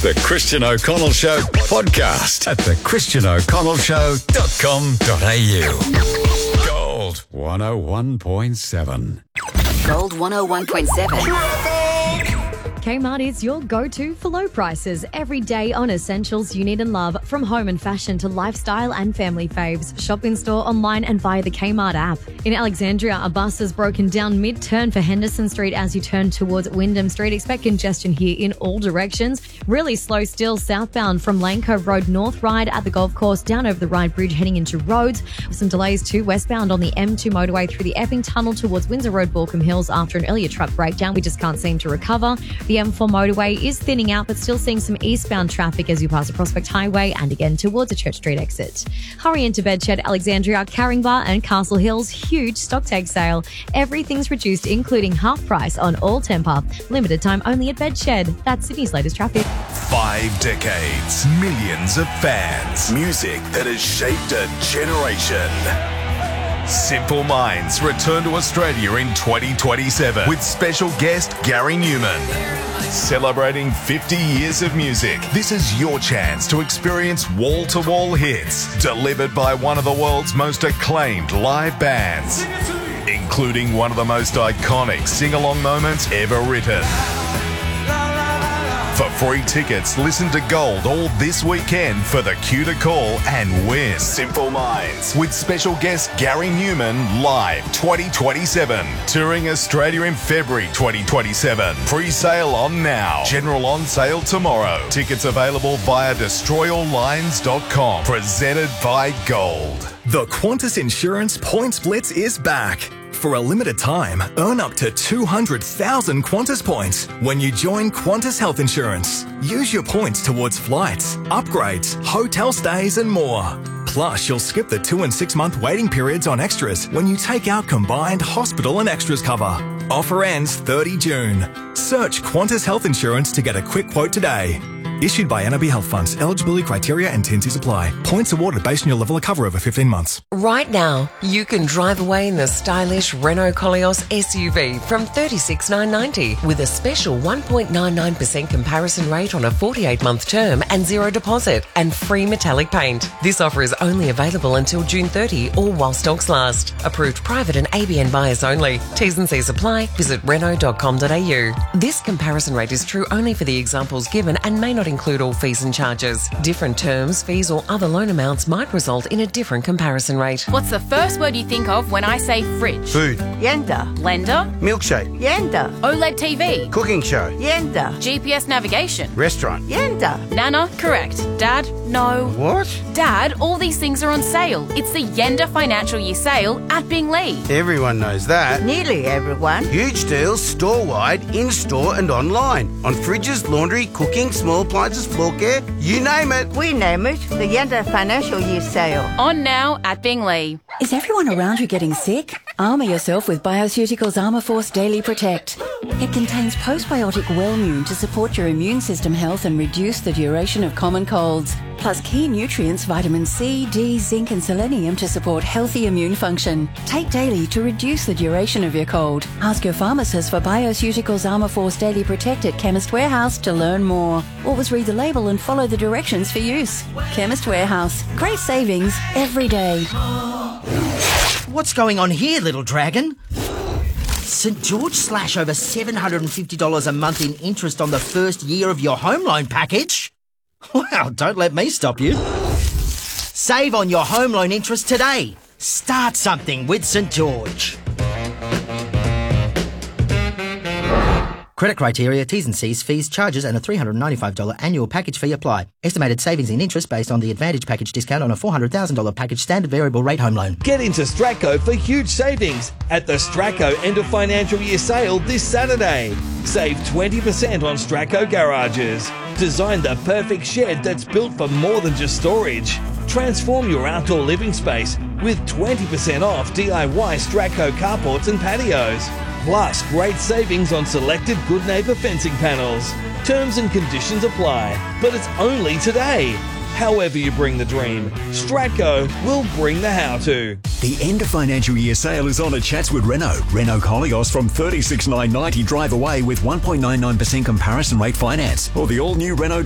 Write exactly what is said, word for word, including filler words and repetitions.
The Christian O'Connell Show podcast at the christian o'connell show dot com dot a u. Gold one oh one point seven. Gold one oh one point seven. Kmart is your go-to for low prices every day on essentials you need and love, from home and fashion to lifestyle and family faves. Shop in store, online and via the Kmart app. In Alexandria, a bus has broken down mid-turn for Henderson Street as you turn towards Wyndham Street. Expect congestion here in all directions. Really slow still southbound from Lane Cove Road North Ride at the golf course down over the Ride Bridge heading into Rhodes. Some delays too westbound on the M two motorway through the Epping Tunnel towards Windsor Road, Balcombe Hills after an earlier truck breakdown. We just can't seem to recover. The M four motorway is thinning out, but still seeing some eastbound traffic as you pass the Prospect Highway and again towards the Church Street exit. Hurry into Bedshed, Alexandria, Caringbah and Castle Hills. Huge stock take sale. Everything's reduced, including half price on all Tempur. Limited time only at Bedshed. That's Sydney's latest traffic. Five decades, millions of fans, music that has shaped a generation. Simple Minds return to Australia in twenty twenty-seven with special guest Gary Newman. Celebrating fifty years of music, this is your chance to experience wall-to-wall hits delivered by one of the world's most acclaimed live bands, including one of the most iconic sing-along moments ever written. For free tickets, listen to Gold all this weekend for the cue to call and win. Simple Minds with special guest Gary Newman live twenty twenty-seven. Touring Australia in February twenty twenty-seven. Pre-sale on now. General on sale tomorrow. Tickets available via destroy all lines dot com. Presented by Gold. The Qantas Insurance Points Blitz is back. For a limited time, earn up to two hundred thousand Qantas points when you join Qantas Health Insurance. Use your points towards flights, upgrades, hotel stays and more. Plus, you'll skip the two and six month waiting periods on extras when you take out combined hospital and extras cover. Offer ends thirtieth of June. Search Qantas Health Insurance to get a quick quote today. Issued by N A B Health Funds. Eligibility criteria and T and Cs apply. Points awarded based on your level of cover over fifteen months. Right now, you can drive away in the stylish Renault Koleos S U V from thirty-six thousand nine hundred ninety with a special one point nine nine percent comparison rate on a forty-eight month term and zero deposit and free metallic paint. This offer is only available until June thirtieth or while stocks last. Approved private and A B N buyers only. T's and C's apply. Visit renault dot com dot a u. This comparison rate is true only for the examples given and may not include all fees and charges. Different terms, fees or other loan amounts might result in a different comparison rate. What's the first word you think of when I say fridge? Food. Yenda. Blender? Milkshake. Yenda. OLED T V? Cooking show. Yenda. G P S navigation? Restaurant. Yenda. Nana? Correct. Dad? No. What? Dad, all these things are on sale. It's the Yenda Financial Year Sale at Binglee. Everyone knows that. Nearly everyone. Huge deals store-wide, in-store and online. On fridges, laundry, cooking, small appliances, floor care, you name it. We name it the Yenda Financial Year Sale. On now at Binglee. Is everyone around you getting sick? Armour yourself with Bioceuticals Armour Force Daily Protect. It contains postbiotic Wellmune to support your immune system health and reduce the duration of common colds. Plus key nutrients vitamin C, D, zinc and selenium to support healthy immune function. Take daily to reduce the duration of your cold. Ask your pharmacist for Bioceuticals Armour Force Daily Protect at Chemist Warehouse to learn more. Always read the label and follow the directions for use. Chemist Warehouse. Great savings every day. What's going on here, little dragon? St George slash over seven hundred fifty dollars a month in interest on the first year of your home loan package? Well, don't let me stop you. Save on your home loan interest today. Start something with St George. Credit criteria, T's and C's, fees, charges and a three hundred ninety-five dollars annual package fee apply. Estimated savings in interest based on the Advantage package discount on a four hundred thousand dollars package standard variable rate home loan. Get into Stratco for huge savings at the Stratco End of Financial Year Sale this Saturday. Save twenty percent on Stratco garages. Design the perfect shed that's built for more than just storage. Transform your outdoor living space with twenty percent off D I Y Stratco carports and patios. Plus, great savings on selected Good Neighbour fencing panels. Terms and conditions apply, but it's only today. However you bring the dream, Stratco will bring the how-to. The end of financial year sale is on at Chatswood Renault. Renault Koleos from thirty-six thousand nine hundred ninety drive away with one point nine nine percent comparison rate finance. Or the all-new Renault